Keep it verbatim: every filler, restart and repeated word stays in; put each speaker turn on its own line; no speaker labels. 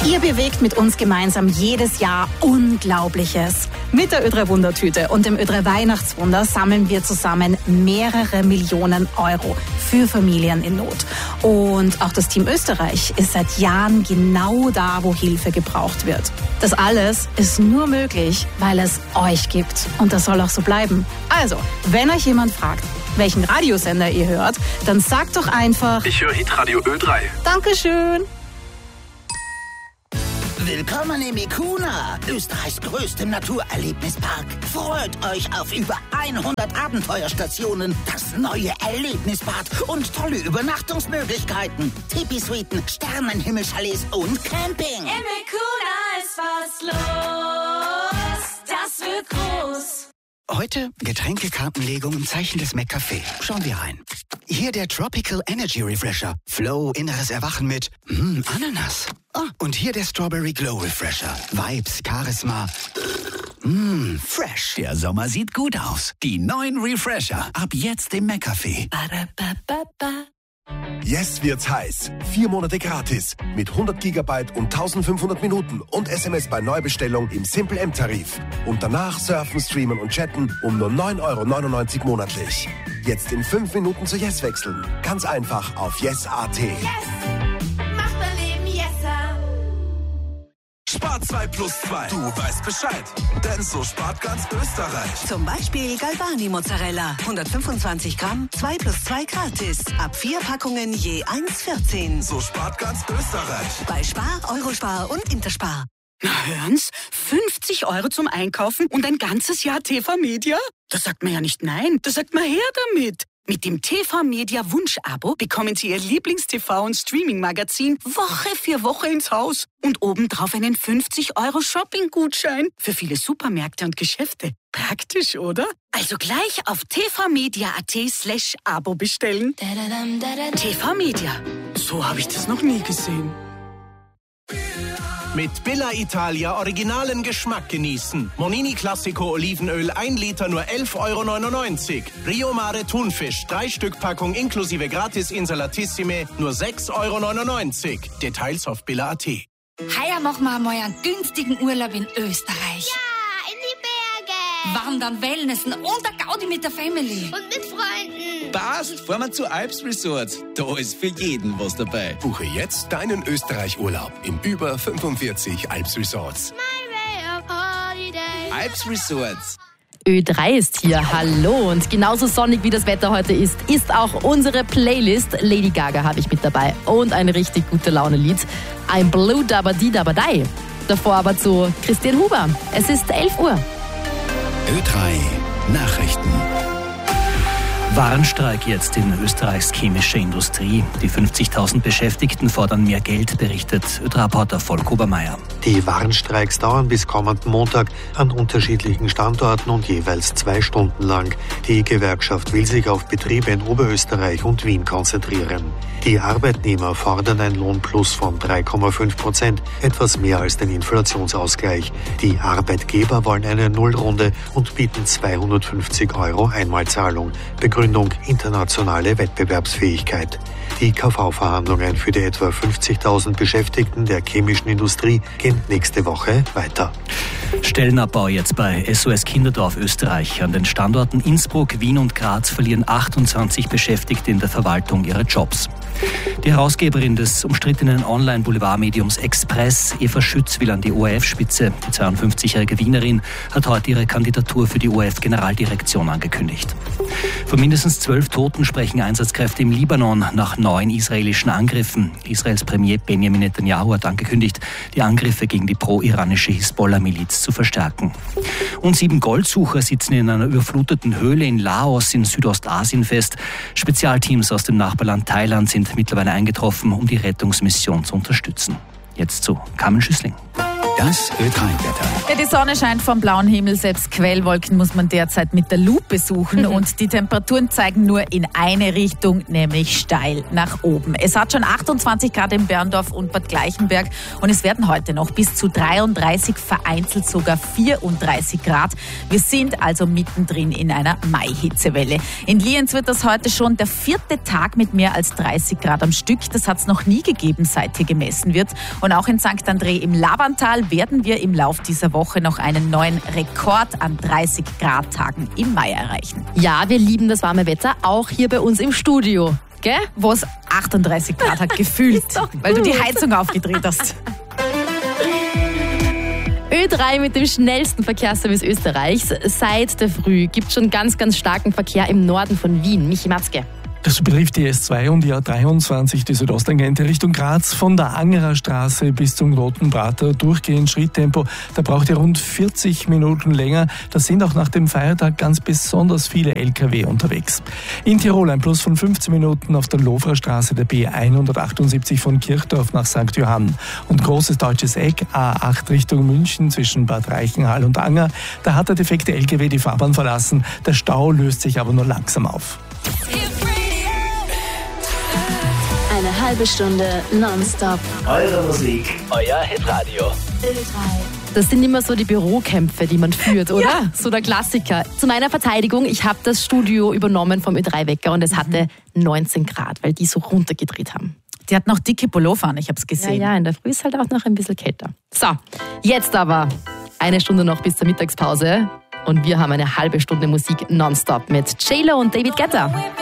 Ihr bewegt mit uns gemeinsam jedes Jahr Unglaubliches. Mit der Ö drei Wundertüte und dem Ö drei Weihnachtswunder sammeln wir zusammen mehrere Millionen Euro für Familien in Not. Und auch das Team Österreich ist seit Jahren genau da, wo Hilfe gebraucht wird. Das alles ist nur möglich, weil es euch gibt. Und das soll auch so bleiben. Also, wenn euch jemand fragt, welchen Radiosender ihr hört, dann sagt doch einfach:
Ich höre Hitradio Ö drei.
Dankeschön.
Willkommen im Ikuna, Österreichs größtem Naturerlebnispark. Freut euch auf über hundert Abenteuerstationen, das neue Erlebnisbad und tolle Übernachtungsmöglichkeiten. Tipi-Suiten, Sternenhimmelchalets und Camping.
Im Ikuna ist was los, das wird groß.
Heute Getränkekartenlegung im Zeichen des McCafé. Schauen wir rein. Hier der Tropical Energy Refresher. Flow, inneres Erwachen mit mm, Ananas. Ah, und hier der Strawberry Glow Refresher. Vibes, Charisma. Mm, fresh.
Der Sommer sieht gut aus. Die neuen Refresher. Ab jetzt im McCafé.
Yes wird's heiß. Vier Monate gratis. Mit hundert Gigabyte und eintausendfünfhundert Minuten und S M S bei Neubestellung im Simple M-Tarif. Und danach surfen, streamen und chatten um nur neun Euro neunundneunzig monatlich. Jetzt in fünf Minuten zu Yes wechseln. Ganz einfach auf yes punkt a t.
Yes, macht mein Leben yesser.
Spart zwei plus zwei. Du weißt Bescheid. Denn so spart ganz Österreich.
Zum Beispiel Galbani Mozzarella. hundertfünfundzwanzig Gramm, zwei plus zwei gratis. Ab vier Packungen je eins vierzehn.
So spart ganz Österreich.
Bei Spar, Eurospar und Interspar.
Na hören's, fünfzig Euro zum Einkaufen und ein ganzes Jahr T V Media? Da sagt man ja nicht nein, da sagt man her damit. Mit dem T V Media Wunsch-Abo bekommen Sie Ihr Lieblings-T V- und Streaming-Magazin Woche für Woche ins Haus. Und obendrauf einen fünfzig Euro Shopping-Gutschein für viele Supermärkte und Geschäfte. Praktisch, oder? Also gleich auf tvmedia.at slash Abo bestellen. T V Media. So habe ich das noch nie gesehen.
Mit Billa Italia originalen Geschmack genießen. Monini Classico Olivenöl ein Liter nur elf Euro neunundneunzig. Rio Mare Thunfisch drei Stück Packung inklusive Gratis Insalatissime nur sechs Euro neunundneunzig. Details auf billa punkt a t.
Heuer machen wir einmal einen günstigen Urlaub in Österreich.
Ja, in die Berge.
Wandern, Wellnessen und der Gaudi mit der Family.
Und mit Freunden.
Passt, fahren wir zu Alps Resorts. Da ist für jeden was dabei.
Buche jetzt deinen Österreich-Urlaub in über fünfundvierzig Alps Resorts.
My way of holiday.
Alps Resorts.
Ö drei ist hier, hallo, und genauso sonnig wie das Wetter heute ist, ist auch unsere Playlist. Lady Gaga habe ich mit dabei und ein richtig gute Laune-Lied, ein Blue Dabba Di Dabba Dai. Davor aber zu Christian Huber. Es ist elf Uhr.
Ö drei Nachrichten. Warnstreik jetzt in Österreichs chemischer Industrie. Die fünfzigtausend Beschäftigten fordern mehr Geld, berichtet Ö drei-Reporter Volk Obermeier.
Die Warnstreiks dauern bis kommenden Montag an unterschiedlichen Standorten und jeweils zwei Stunden lang. Die Gewerkschaft will sich auf Betriebe in Oberösterreich und Wien konzentrieren. Die Arbeitnehmer fordern ein Lohnplus von drei Komma fünf Prozent, etwas mehr als den Inflationsausgleich. Die Arbeitgeber wollen eine Nullrunde und bieten zweihundertfünfzig Euro Einmalzahlung. Begründung internationale Wettbewerbsfähigkeit. Die K V-Verhandlungen für die etwa fünfzigtausend Beschäftigten der chemischen Industrie gehen nächste Woche weiter.
Stellenabbau jetzt bei S O S Kinderdorf Österreich. An den Standorten Innsbruck, Wien und Graz verlieren achtundzwanzig Beschäftigte in der Verwaltung ihre Jobs. Die Herausgeberin des umstrittenen Online-Boulevardmediums Express, Eva Schütz, will an die O R F-Spitze. Die zweiundfünfzigjährige Wienerin hat heute ihre Kandidatur für die O R F-Generaldirektion angekündigt. Von mindestens zwölf Toten sprechen Einsatzkräfte im Libanon nach neun israelischen Angriffen. Israels Premier Benjamin Netanyahu hat angekündigt, die Angriffe gegen die pro-iranische Hisbollah-Miliz zu verstärken. Und sieben Goldsucher sitzen in einer überfluteten Höhle in Laos in Südostasien fest. Spezialteams aus dem Nachbarland Thailand sind mittlerweile eingetroffen, um die Rettungsmission zu unterstützen. Jetzt zu Carmen Schüssling.
Das Ö drei Wetter.
Ja, die Sonne scheint vom blauen Himmel, selbst Quellwolken muss man derzeit mit der Lupe suchen mhm. und die Temperaturen zeigen nur in eine Richtung, nämlich steil nach oben. Es hat schon achtundzwanzig Grad in Berndorf und Bad Gleichenberg und es werden heute noch bis zu dreiunddreißig, vereinzelt sogar vierunddreißig Grad. Wir sind also mittendrin in einer Mai-Hitzewelle. In Lienz wird das heute schon der vierte Tag mit mehr als dreißig Grad am Stück. Das hat es noch nie gegeben, seit hier gemessen wird. Und auch in Sankt André im Labantal werden wir im Lauf dieser Woche noch einen neuen Rekord an dreißig Grad Tagen im Mai erreichen.
Ja, wir lieben das warme Wetter, auch hier bei uns im Studio. Gell?
Wo es achtunddreißig Grad hat gefühlt, weil du die Heizung aufgedreht hast.
Ö drei mit dem schnellsten Verkehrsservice Österreichs. Seit der Früh gibt es schon ganz, ganz starken Verkehr im Norden von Wien. Michi Matzke.
Das betrifft die S zwei und die A dreiundzwanzig, die Südosttangente Richtung Graz, von der Angerer Straße bis zum Roten Prater durchgehend Schritttempo. Da braucht ihr rund vierzig Minuten länger. Da sind auch nach dem Feiertag ganz besonders viele L K W unterwegs. In Tirol ein Plus von fünfzehn Minuten auf der Lofrer Straße der B hundertachtundsiebzig von Kirchdorf nach Sankt Johann. Und großes deutsches Eck, A acht Richtung München zwischen Bad Reichenhall und Anger. Da hat der defekte L K W die Fahrbahn verlassen. Der Stau löst sich aber nur langsam auf.
Eine halbe Stunde nonstop.
Eure Musik, euer Hitradio.
Ö drei.
Das sind immer so die Bürokämpfe, die man führt, oder? Ja. So der Klassiker. Zu meiner Verteidigung, ich habe das Studio übernommen vom Ö drei Wecker und es hatte neunzehn Grad, weil die so runtergedreht haben.
Die hat noch dicke Pullover an, ich habe es gesehen.
Ja, ja, in der Früh ist halt auch noch ein bisschen kälter. So, jetzt aber eine Stunde noch bis zur Mittagspause und wir haben eine halbe Stunde Musik nonstop mit J-Lo und David Guetta.